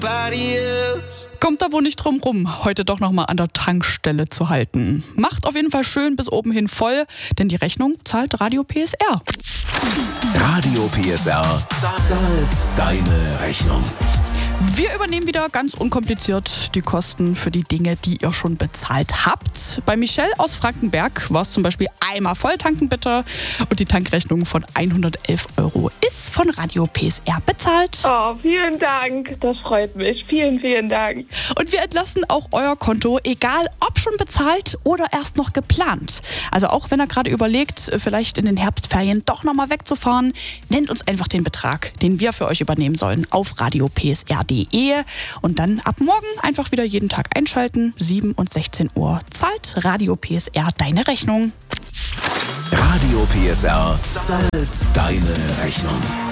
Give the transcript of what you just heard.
Kommt da wohl nicht drum rum, heute doch nochmal an der Tankstelle zu halten. Macht auf jeden Fall schön bis oben hin voll, denn die Rechnung zahlt Radio PSR. Radio PSR zahlt deine Rechnung. Wir übernehmen wieder ganz unkompliziert die Kosten für die Dinge, die ihr schon bezahlt habt. Bei Michelle aus Frankenberg war es zum Beispiel einmal volltanken bitte und die Tankrechnung von 111 € ist von Radio PSR bezahlt. Oh, vielen Dank, das freut mich. Vielen, vielen Dank. Und wir entlasten auch euer Konto, egal ob schon bezahlt oder erst noch geplant. Also auch wenn ihr gerade überlegt, vielleicht in den Herbstferien doch nochmal wegzufahren, nennt uns einfach den Betrag, den wir für euch übernehmen sollen, auf radiopsr.de. Und dann ab morgen einfach wieder jeden Tag einschalten. 7 und 16 Uhr zahlt Radio PSR deine Rechnung. Radio PSR zahlt deine Rechnung.